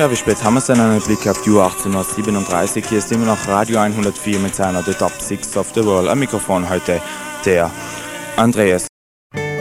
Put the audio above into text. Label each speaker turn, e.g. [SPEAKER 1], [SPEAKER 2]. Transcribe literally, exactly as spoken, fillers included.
[SPEAKER 1] Ja, wie spät haben wir es denn? Einen Blick auf die Uhr, achtzehn Uhr siebenunddreißig. Hier ist immer noch Radio hundertvier mit seiner The Top six of the World. Am Mikrofon heute der Andreas.